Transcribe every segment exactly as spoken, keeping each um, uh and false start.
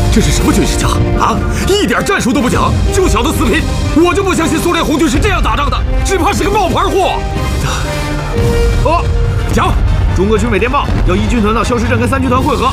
这是什么军事家啊？一点战术都不讲，就晓得死拼。我就不相信苏联红军是这样打仗的，只怕是个冒牌货。哦，讲，中国军委电报要一军团到消失镇跟三军团会合。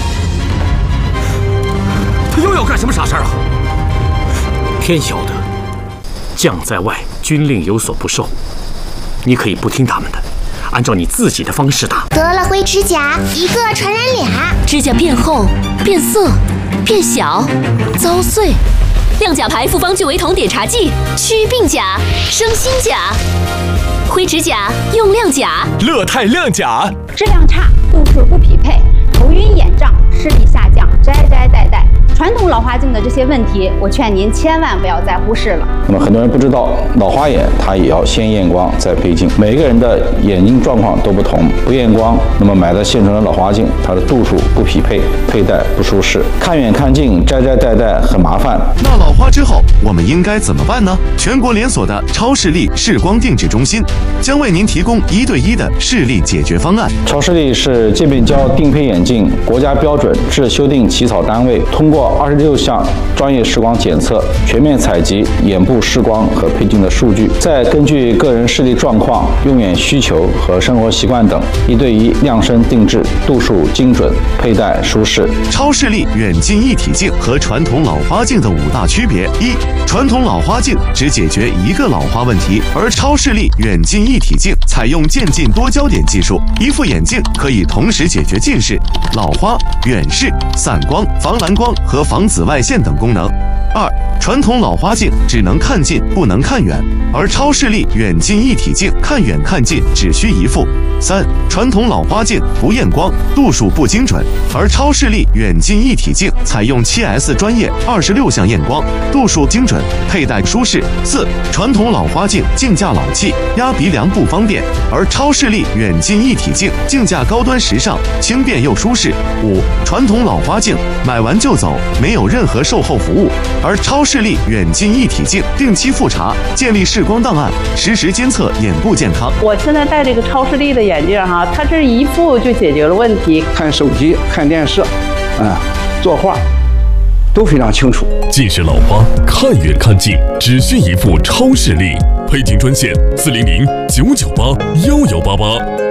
他又要干什么傻事儿啊？ 天晓得，将在外，军令有所不受。你可以不听他们的，按照你自己的方式打。 得了灰指甲，一个传染俩。 指甲变厚、变色、变小、遭碎。亮甲牌复方聚维酮碘茶剂，祛病甲、生新甲。灰指甲用亮甲。 乐泰亮甲。 质量差，度数不匹配，头晕眼胀，视力下降，摘摘戴戴。传统老花镜的这些问题，我劝您千万不要再忽视了。 那么很多人不知道，老花眼它也要先验光再配镜，每个人的眼睛状况都不同，不验光，那么买的现成的老花镜，它的度数不匹配，佩戴不舒适，看远看近，摘摘戴戴很麻烦。 那老花之后，我们应该怎么办呢？全国连锁的超视力视光定制中心将为您提供一对一的视力解决方案。 超视力是界面胶定配眼镜国家标准制修订起草单位，通过二十六项专业视光检测，全面采集眼部视光和配镜的数据，再根据个人视力状况、用眼需求和生活习惯等，一对一量身定制，度数精准，佩戴舒适。 超视力远近一体镜和传统老花镜的五大区别：一、传统老花镜只解决一个老花问题，而超视力远近一体镜采用渐近多焦点技术，一副眼镜可以同时解决近视、老花、远视、散光、防蓝光和防紫外线等功能。二、传统老花镜只能看近不能看远，而超视力远近一体镜看远看近只需一副。三、传统老花镜不验光，度数不精准，而超视力远近一体镜采用 七 S 专业二十六项验光，度数精准，佩戴舒适。四、传统老花镜镜架老气，压鼻梁不方便，而超视力远近一体镜镜架高端时尚，轻便又舒适。五、传统老花镜买完就走，没有任何售后服务，而超视力远近一体镜定期复查，建立视光档案，实时监测眼部健康。 我现在戴这个超视力的眼镜哈，它这一副就解决了问题。 看手机、看电视，啊，作画都非常清楚。 近视老花，看远看近，只需一副超视力。配镜专线：四零零九九八幺幺八八。